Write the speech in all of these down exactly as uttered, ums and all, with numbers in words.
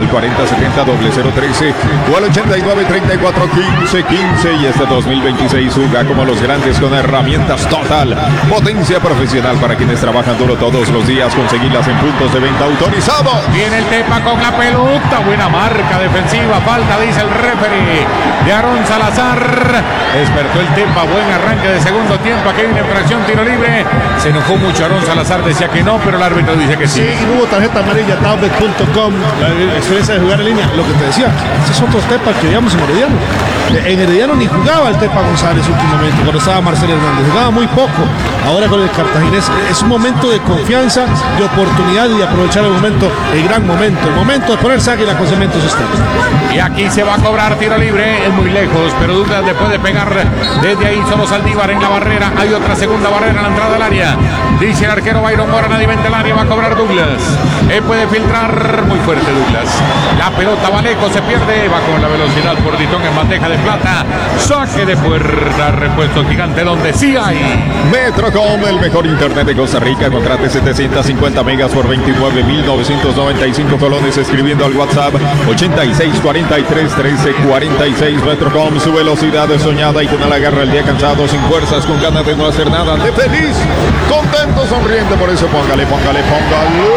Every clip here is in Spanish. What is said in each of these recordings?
al cuarenta setenta cero trece o al ochenta y nueve treinta y cuatro quince quince. Y este dos mil veintiséis juega como los grandes con herramientas Total. Potencia profesional para quienes trabajan duro todos los días. Conseguirlas en puntos de venta autorizados. Viene el Tepa con la pelota. Buena marca defensiva. Falta, dice el referee de Aarón Salazar. Despertó el Tepa. Buen arranque de segundo tiempo. Aquí viene infracción, tiro libre. Se enojó mucho Aarón Salazar. Decía que no, pero el árbitro dice que sí. Sí, y hubo tarjeta amarilla. Taubet punto com. La experiencia de jugar en línea. Lo que te decía, ese es otro Tepa que veíamos en Herediano. En Herediano ni jugaba el Tepa González últimamente, cuando estaba Marcelo Hernández. Jugaba muy poco. Ahora con el cartaginés es un momento de confianza, de oportunidad y de aprovechar el momento, el gran momento. El momento de ponerse águila con Cementos Esteban. Y aquí se va a cobrar tiro libre. Es muy lejos, pero Douglas le puede pegar desde ahí. Solo Saldívar en la barrera. Hay otra segunda barrera en la entrada del área. Dice el arquero Byron Mora, nadie vende el área. Va a cobrar Douglas. Él puede filtrar muy fuerte Douglas. La pelota va lejos, se pierde. Va con la velocidad por Ditón en bandeja de plata. Saque de puerta, repuesto gigante donde sí hay. Metrocom, el mejor internet de Costa Rica. Contrate setecientos cincuenta megas por veintinueve mil novecientos noventa y cinco colones escribiendo al WhatsApp ochenta y seis cuarenta y tres trece cuarenta y seis. Metrocom, su velocidad es soñada y que no la agarra el día cansado, sin fuerzas, con ganas de no hacer nada, de feliz, contento, sonriente. Por eso póngale, póngale, póngale.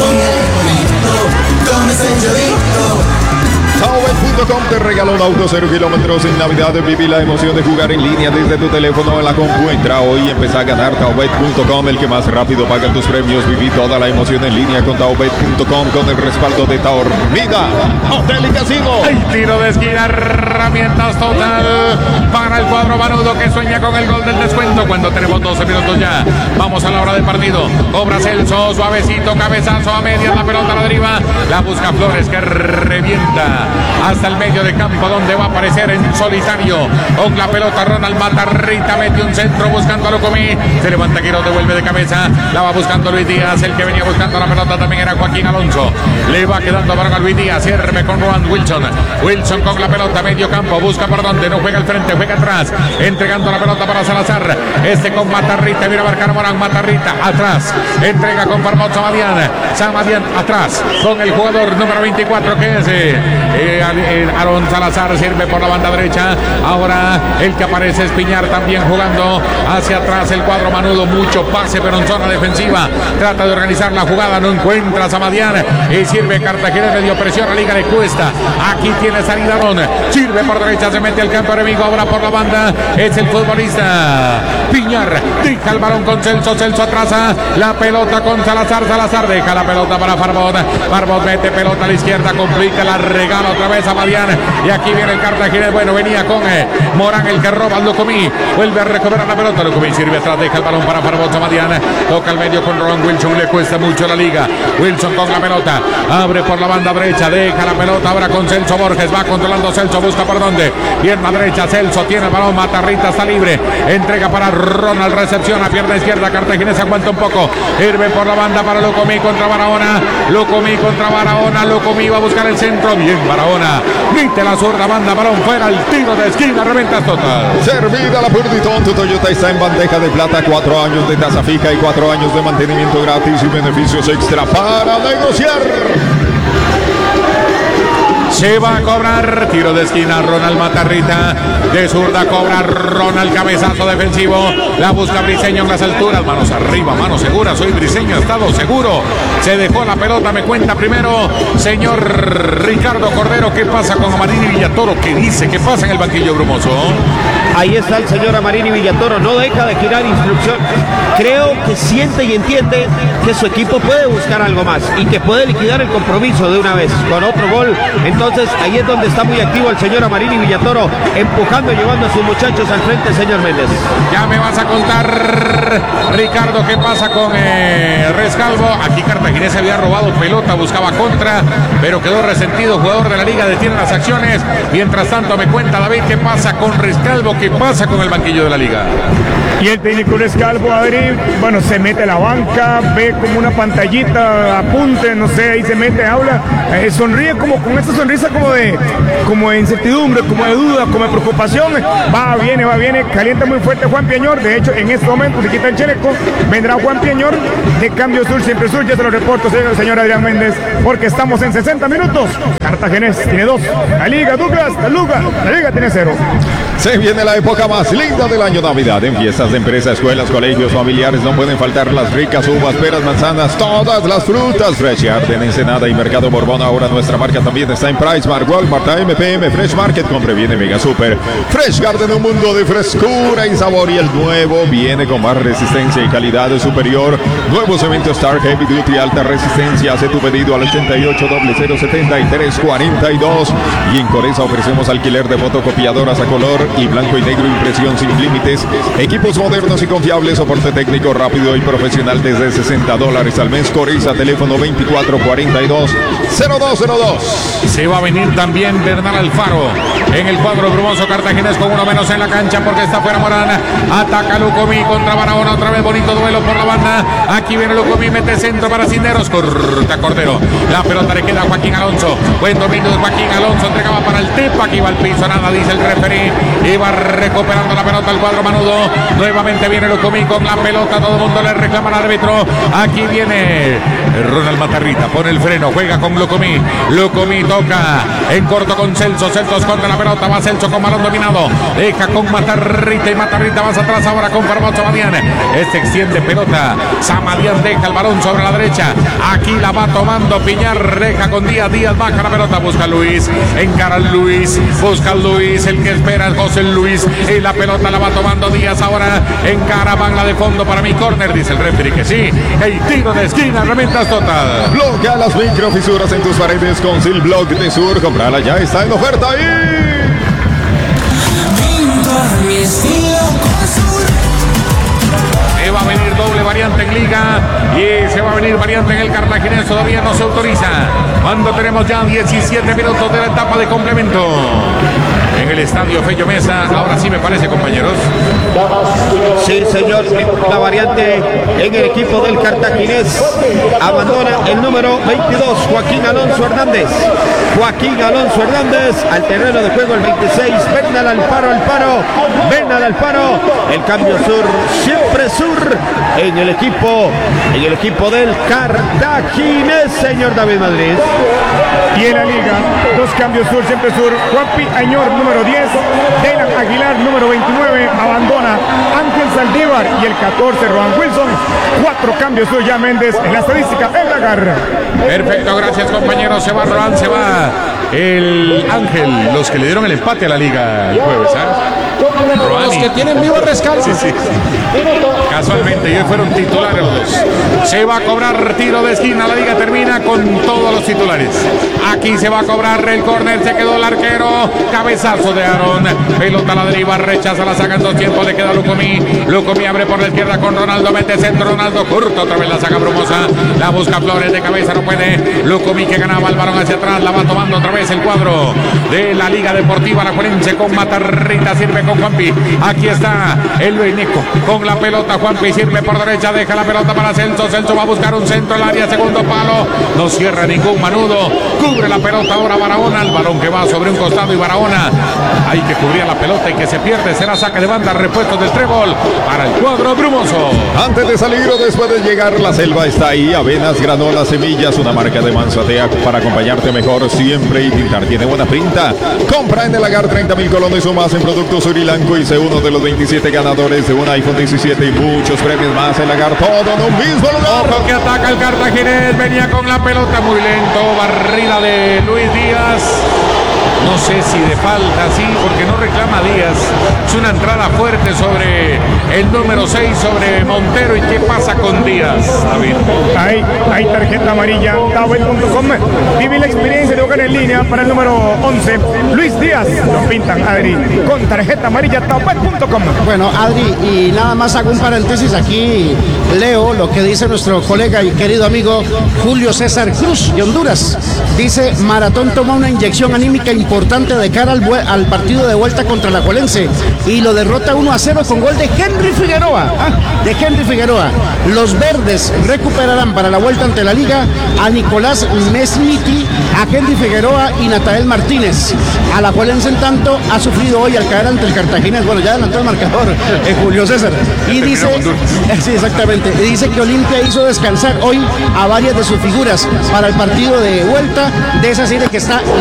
Taubet punto com te regaló un auto cero kilómetros en Navidad. Viví la emoción de jugar en línea desde tu teléfono en la compu. Entra hoy y empezá a ganar. Taubet punto com, el que más rápido paga tus premios. Viví toda la emoción en línea con Taubet punto com con el respaldo de Taormida Hotel y Casino. El tiro de esquina, herramientas Total para el cuadro Banudo que sueña con el gol del descuento cuando tenemos doce minutos ya. Vamos a la hora del partido. Cobra Celso, suavecito, cabezazo a media, la pelota la deriva. La busca Flores que revienta hasta el medio de campo donde va a aparecer en solitario con la pelota Ronald Matarrita, mete un centro buscando a Locomí, se levanta Quiroz, devuelve de cabeza, la va buscando Luis Díaz, el que venía buscando la pelota también era Joaquín Alonso, le va quedando balón a Luis Díaz, sirve con Roland Wilson, Wilson con la pelota medio campo, busca por donde, no juega al frente, juega atrás, entregando la pelota para Salazar, este con Matarrita, viene a marcar Morán, Matarrita atrás, entrega con Farmón Samadian, Samadian atrás, con el jugador número veinticuatro que es eh, Eh, eh, Aarón Salazar, sirve por la banda derecha. Ahora el que aparece es Piñar también jugando hacia atrás. El cuadro Manudo, mucho pase pero en zona defensiva. Trata de organizar la jugada, no encuentra a Samadian y sirve Cartagena, le dio presión a Liga, le cuesta. Aquí tiene salida Aarón, sirve por derecha, se mete al campo enemigo. Ahora por la banda es el futbolista Piñar, deja el balón con Celso, Celso atrasa la pelota con Salazar, Salazar deja la pelota para Farbot, Farbot mete pelota a la izquierda, complica la regala otra vez a Madian y aquí viene el Cartagena. Bueno, venía con eh, Morán, el que roba Locomí, vuelve a recuperar la pelota, Locomí sirve atrás, deja el balón para Farbot, Madian toca el medio con Ron Wilson, le cuesta mucho la Liga. Wilson con la pelota, abre por la banda derecha, deja la pelota ahora con Celso Borges, va controlando Celso, busca por dónde, pierna derecha, Celso tiene el balón, Matarrita está libre, entrega para Ronald, recepción a pierna izquierda, Cartagena se aguanta un poco, sirve por la banda para Locomí contra Barahona, Locomí contra Barahona, Locomí va a buscar el centro, bien Barahona, mete la zurda, manda balón fuera, el tiro de esquina, reventas Total. Servida la Purditón, tu Toyota está en bandeja de plata, cuatro años de tasa fija y cuatro años de mantenimiento gratis y beneficios extra para negociar. Se va a cobrar tiro de esquina Ronald Matarrita, de zurda cobra Ronald, cabezazo defensivo, la busca Briseño en las alturas, manos arriba, manos seguras, soy Briseño, estado seguro, se dejó la pelota, me cuenta primero señor Ricardo Cordero, ¿qué pasa con Amarini Villatoro? ¿Qué dice? ¿Qué pasa en el banquillo brumoso? Ahí está el señor Amarini Villatoro, no deja de girar instrucción, creo que siente y entiende que su equipo puede buscar algo más y que puede liquidar el compromiso de una vez con otro gol. Entonces ahí es donde está muy activo el señor Amarini Villatoro, empujando y llevando a sus muchachos al frente, señor Méndez. Ya me vas a contar, Ricardo, qué pasa con eh, Rescalvo. Aquí Cartaginés había robado pelota, buscaba contra, pero quedó resentido. Jugador de la Liga detiene las acciones. Mientras tanto me cuenta David qué pasa con Rescalvo, qué pasa con el banquillo de la Liga. Y el técnico Rescalvo, Adri, bueno, se mete a la banca, ve como una pantallita, apunte, no sé, ahí se mete, habla, eh, sonríe como con esa sonrisa sonrisa como de, como de incertidumbre, como de duda, como de preocupación. Va, viene, va, viene, calienta muy fuerte Juan Piañor. De hecho, en este momento se quita el chaleco, vendrá Juan Piañor de Cambio Sur, siempre Sur. Ya se lo reporto, señor, señor Adrián Méndez, porque estamos en sesenta minutos. Cartaginés tiene dos, la Liga Douglas, la Liga, la Liga tiene cero. Se viene la época más linda del año, Navidad. En fiestas de empresas, escuelas, colegios, familiares no pueden faltar las ricas uvas, peras, manzanas, todas las frutas. Fresh Garden, Ensenada y Mercado Borbón. Ahora nuestra marca también está en PriceMart, Walmart, A M P M, Fresh Market. Compre bien en Mega Super. Fresh Garden, un mundo de frescura y sabor. Y el nuevo viene con más resistencia y calidad superior. Nuevo cemento Star Heavy Duty, alta resistencia. Hace tu pedido al ochenta y ocho, cero cero, setenta y tres cuarenta y dos. Y en Coreza ofrecemos alquiler de fotocopiadoras a color y blanco y negro, impresión sin límites, equipos modernos y confiables, soporte técnico rápido y profesional desde sesenta dólares al mes. Coreza, teléfono veinticuatro cuarenta y dos, cero dos cero dos. Se va a venir también Bernal Alfaro en el cuadro brumoso cartaginés con uno menos en la cancha porque está fuera Morán. Ataca Lucumí contra Barahona, otra vez bonito duelo por la banda. Aquí viene Lucumí, mete centro para Cisneros, corta Cordero, la pelota le queda a Joaquín Alonso. Buen dominio de Joaquín Alonso, entregaba para el Tepa, que iba al piso, nada dice el referí. Iba recuperando la pelota el cuadro manudo. Nuevamente viene Lucumí con la pelota, todo el mundo le reclama al árbitro. Aquí viene Ronald Matarrita, pone el freno, juega con Lucumí. Lucumí toca en corto con Celso, Celso esconde la pelota, va Celso con balón dominado, deja con Matarrita y Matarrita más atrás ahora con Formoso Samadián. Este extiende pelota, Samadián deja el balón sobre la derecha, aquí la va tomando Piñar, deja con Díaz, Díaz baja la pelota, busca Luis, encara Luis, busca Luis, el que espera es José Luis, y la pelota la va tomando Díaz ahora, encara, van la de fondo para mi córner, dice el referee que sí, el tiro de esquina, herramientas total. Bloquea las microfisuras en tus paredes con Sil Block de Sur, comprala ya, está en oferta ahí. Se va a venir doble variante en Liga y se va a venir variante en el Cartaginés, todavía no se autoriza. Cuando tenemos ya diecisiete minutos de la etapa de complemento en el estadio Fello Mesa, ahora sí me parece, compañeros. Sí, señor, la variante en el equipo del Cartaginés. Abandona el número veintidós, Joaquín Alonso Hernández. Joaquín Alonso Hernández al terreno de juego el veintiséis, Bernal Alfaro, Alfaro, Bernal Alfaro, el cambio sur, siempre sur en el equipo, en el equipo del Cartaginés, señor David Madrid. Y en la Liga, dos cambios sur, siempre sur, Juanpi Añor, número diez, Dylan Aguilar, número veintinueve, abandona Ángel Saldívar y el catorce, Rohan Wilson. Cuatro cambios sur, ya Méndez en la estadística en la garra. Perfecto, gracias compañeros, se va Rohan, se va el Ángel, los que le dieron el empate a la Liga el jueves, ¿eh? Rohan, los que tienen vivo rescaldo. sí, sí. Casualmente, y hoy fueron titulares los dos. Se va a cobrar tiro de esquina, la Liga termina con todos los titulares. Aquí se va a cobrar el córner, se quedó el arquero, cabezazo de Aaron, pelota a la deriva, rechaza la saca en dos tiempos, le queda Lucumí, Lucumí abre por la izquierda con Ronaldo, mete centro, Ronaldo corta otra vez la saca Brumosa, la busca Flores de cabeza, no puede, Lucumí que ganaba el balón hacia atrás, la va tomando otra vez el cuadro de la Liga Deportiva La Juelense con Matarrita, sirve con Juanpi, aquí está el Beneco con la pelota, Juanpi sirve por derecha, deja la pelota para Celso, Celso va a buscar un centro al área, segundo palo, no cierra ningún manudo, cubre la pelota ahora Barahona, el balón que va sobre un costado y Barahona, hay que cubrir la pelota y que se pierde, será saque de banda, repuesto del trébol para el cuadro brumoso. Antes de salir o después de llegar, la selva está ahí, avenas, granolas, semillas, una marca de Manzatea para acompañarte mejor siempre y pintar tiene buena pinta. Compra en el Lagar treinta mil colones o más en productos Urilanco y sé uno de los veintisiete ganadores de un iPhone diecisiete y muchos premios más. El Lagar, todo en un mismo lugar. Ojo que ataca el Cartaginés, venía con la pelota muy lento, barrida de Luis Díaz. No sé si de falta, sí, porque no reclama Díaz. Es una entrada fuerte sobre el número seis, sobre Montero. ¿Y qué pasa con Díaz, David? Hay, hay tarjeta amarilla, Tawet punto com. Vive la experiencia de jugar en línea para el número once, Luis Díaz. Lo pintan, Adri, con tarjeta amarilla, Tawet punto com. Bueno, Adri, y nada más hago un paréntesis aquí. leo lo que dice nuestro colega y querido amigo Julio César Cruz de Honduras. Dice, Maratón toma una inyección anímica importante de cara al, al partido de vuelta contra la Juelense y lo derrota uno a cero con gol de Henry Figueroa. Ah, de Henry Figueroa. Los verdes recuperarán para la vuelta ante la Liga a Nicolás Mesniti, a Henry Figueroa y Natael Martínez. A la Juelense, en tanto, ha sufrido hoy al caer ante el Cartaginés. Bueno, ya adelantó el marcador eh, Julio César. Y dice, sí, exactamente, y dice que Olimpia hizo descansar hoy a varias de sus figuras para el partido de vuelta de esa serie que está